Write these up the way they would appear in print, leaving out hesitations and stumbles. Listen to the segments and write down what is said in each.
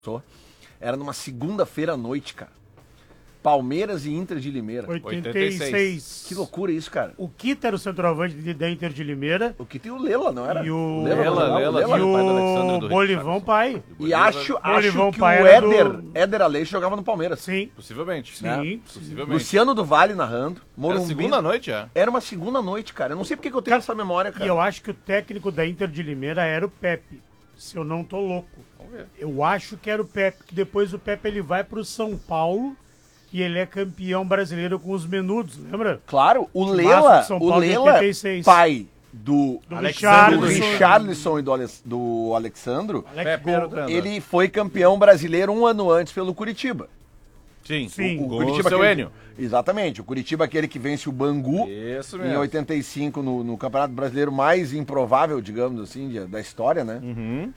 Era numa segunda-feira à noite, cara. Palmeiras e Inter de Limeira. 86. Que loucura isso, cara. O Kita era o centroavante da Inter de Limeira. O Kita e o Lela, não era? E o Lela, e pai do Alexandre o e do Bolivão pai. E acho que Bolivão o pai era Éder Aleixo jogava no Palmeiras. Sim. Possivelmente. Sim. Possivelmente. Luciano do Vale narrando. Era Morumbi. segunda noite, é? Era uma segunda noite, cara. Eu não sei porque que eu tenho essa memória, cara. E eu acho que o técnico da Inter de Limeira era o Pepe. Se eu não tô louco. Vamos ver. Eu acho que era o Pepe. Que depois o Pepe ele vai pro São Paulo e ele é campeão brasileiro com os Menudos, lembra? Claro, o Timaço Lela, de São o Paulo de Lela, 86. pai do Richarlison. Richarlison e do Alexandro, Alex Pepe era o Gol. treinador. ele foi campeão brasileiro um ano antes pelo Curitiba. Sim. Sim. O Com Curitiba o seu aquele- Enio. Exatamente, o Curitiba aquele que vence o Bangu Isso em mesmo. 85 no Campeonato Brasileiro mais improvável, digamos assim, da história, né? Uhum.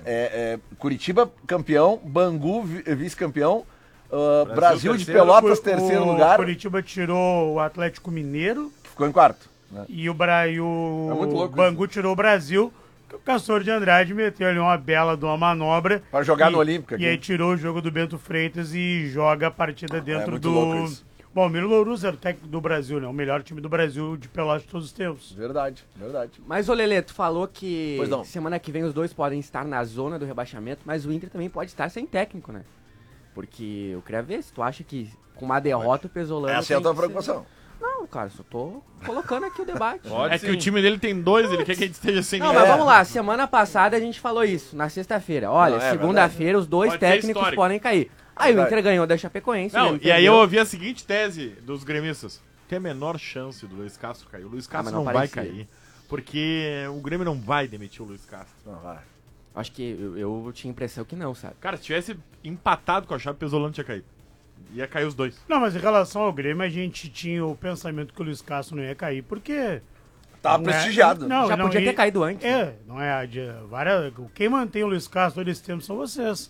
Curitiba campeão, Bangu vice-campeão, Brasil de terceiro, Pelotas terceiro lugar, O Curitiba tirou o Atlético Mineiro que ficou em quarto. Né? e o É muito louco Bangu tirou o Brasil. Que o Castor de Andrade meteu ali uma bela de uma manobra. Pra jogar E- no Olímpico aqui. E aí tirou o jogo do Bento Freitas e joga a partida dentro muito louco isso. Bom, o Miro Louros era o técnico do Brasil, né? O melhor time do Brasil de Pelotas de todos os tempos. Verdade, verdade. Mas, ô Lelê, tu falou que Pois não. semana que vem os dois podem estar na zona do rebaixamento, mas o Inter também pode estar sem técnico, né? Porque eu queria ver se tu acha que com uma derrota o Pesolano... Essa é a tem tua que ser- preocupação. Não, cara, só tô colocando aqui o debate. Pode É sim. que o time dele tem dois, ele quer que a gente esteja sem Não, mas vamos lá, semana passada a gente falou isso, na sexta-feira. Olha, Não, é segunda-feira os dois Pode ser técnicos histórico. podem cair. Aí o Verdade. Inter ganhou da Chapecoense. Não, o Inter e aí eu perdeu. ouvi a seguinte tese dos gremistas. Tem a menor chance do Luiz Castro cair. O Luiz Castro mas não não vai parecia. cair. Porque o Grêmio não vai demitir o Luiz Castro. Não, vai. Acho que eu tinha a impressão que não, sabe? Cara, se tivesse empatado com a chave, o Pesolano tinha caído. Ia cair os dois. Não, mas em relação ao Grêmio, a gente tinha o pensamento que o Luiz Castro não ia cair, porque... Tava não é- prestigiado. Não, Já não, podia e- ter caído antes. né? É, não é. Quem mantém o Luiz Castro todo esse tempo são vocês.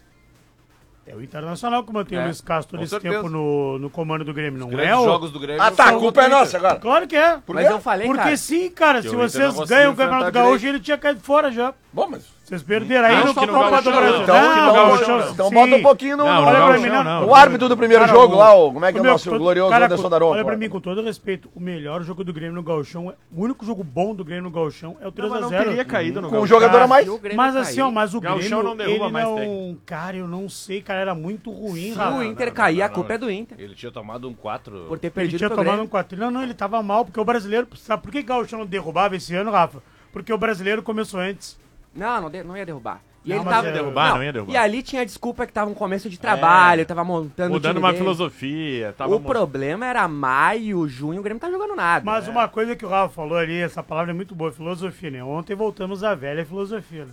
É o Internacional que mantém o Luiz Castro todo com esse certeza. tempo no comando do Grêmio, não Grandes é? jogos do Grêmio. Ah, tá, a são culpa é contra o nossa Inter. agora. Claro que é. Por Mas quê? eu falei, Porque cara. sim, cara, se o Inter não vocês conseguiu ganham o Campeonato enfrentar Gaúcho, direito. ele tinha caído fora já. Bom, mas... Vocês perderam aí Não, no que no Copa do Gauchão, Brasil. Então, Não, Gauchão, então sim. bota um pouquinho no... Não, Olha no pra mim, Gauchão não. não. O árbitro do primeiro Cara, jogo lá, como é que é o meu, nosso glorioso cara, Anderson Daron? Olha pô. pra mim, com todo respeito, o melhor jogo do Grêmio no Gauchão, o único jogo bom do Grêmio no Gauchão é o Não, mas não 3x0. teria caído no Com um Gauchão. jogador a mais. Se o Grêmio Mas cair, assim, ó, mas o Gauchão Grêmio, não derruba ele mais não... técnico. Cara, eu não sei, cara, era muito ruim, se Rafa. o Inter cair, a culpa é do Inter. Ele tinha tomado um 4. Por ter Ele perdido tinha pro tomado Grêmio. um 4. Não, ele tava mal, porque o brasileiro... Sabe por que o Gauchão não derrubava esse ano, Rafa? Porque o brasileiro começou antes. Não ia derrubar. E Não, ele mas tava... ia derrubar, não ia derrubar. E ali tinha a desculpa que tava um começo de trabalho, tava montando o Mudando time uma dele. filosofia. Tava O problema era maio, junho, o Grêmio tá jogando nada. Mas uma coisa que o Rafa falou ali, essa palavra é muito boa, filosofia, né? Ontem voltamos à velha filosofia, né?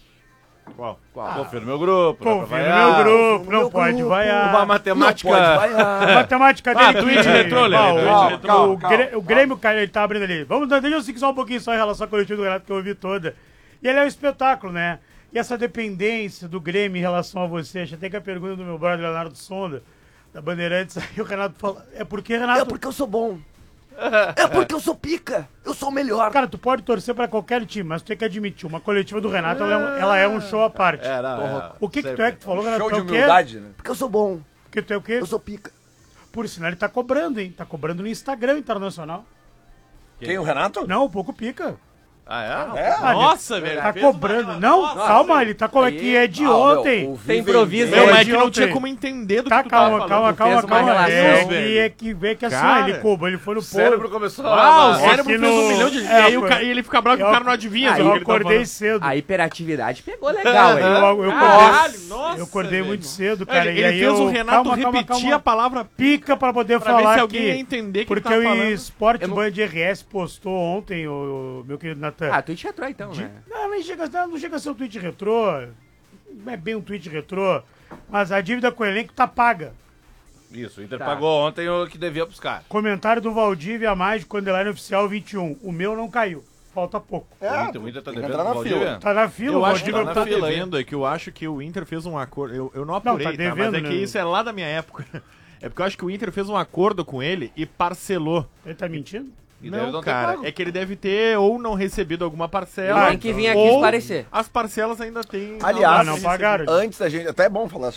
Qual? Confia no meu grupo. dá pra Confia no vaiar. meu grupo, não pode vaiar. Uma matemática. A matemática dele... tweet que- retrô, Lelê, Ó, tweet retrô. o Grêmio, cara, ele tá abrindo ali. Deixa eu seguir só um pouquinho só em relação à coletiva do Renato, que eu ouvi toda. E ele é um espetáculo, né? E essa dependência do Grêmio em relação a você, acho até que a pergunta do meu brother Leonardo Sonda, da Bandeirantes, aí o Renato fala, é porque, Renato... É porque eu sou bom. É porque eu sou pica. Eu sou o melhor. Cara, tu pode torcer pra qualquer time, mas tu tem que admitir, uma coletiva do Renato, ela é um show à parte. O que tu é que tu falou, Renato? Show Tu é de o quê? humildade, né? Porque eu sou bom. Porque tu é o quê? Eu sou pica. Por sinal, ele tá cobrando, hein? Tá cobrando no Instagram internacional. Quem, o Renato? Não, um pouco pica. Ah, é? É? Ah, Nossa, ele velho. tá fez uma cobrando. relação. Não, Nossa, calma, ele tá cobrando aqui, é de ontem. Tem improviso. Meu, É mas é de que não ontem. tinha como entender do Tá, que tu tava calma, falando. calma. fez uma relação, É que assim, Cara. ele cobrou, ele foi no O cérebro polo. começou Ah, o a... cérebro aqui fez 1 no- milhão de... É, e aí eu- e ele fica bravo que o cara não adivinha. Eu o que ele tá acordei falando. cedo. A hiperatividade pegou legal, hein? Caralho, nossa, Eu acordei velho. muito cedo, cara. Ele e aí fez eu... o Renato calma, repetir a palavra pica pra poder pra ver falar se alguém ia aqui. entender o que Porque ele tá o falando. Sport Band RS postou ontem, o meu querido Natan. Ah, Twitch retrô então, né? Não chega a ser um tweet retrô. Não é bem um tweet retrô. Mas a dívida com o elenco tá paga. Isso, o Inter Tá. pagou ontem o que devia pros caras. Comentário do Valdívia a mais de Underline Oficial 21. O meu não caiu. Falta pouco. O Inter tá tem que devendo entrar na pro fila. Valdívia? Tá na fila, Eu o acho que Valdívia não tá tá na fila aí. devendo, é que eu acho que o Inter fez um acordo. Eu não apurei, tá tá, devendo, mas é que né? isso é lá da minha época. É porque eu acho que o Inter fez um acordo com ele e parcelou. Ele tá mentindo? E deve Não, não ter cara, pago. é que ele deve ter ou não recebido alguma parcela. Tem que vir aqui ou esclarecer. as parcelas ainda tem. Aliás, não pagaram. antes da gente. Até é bom falar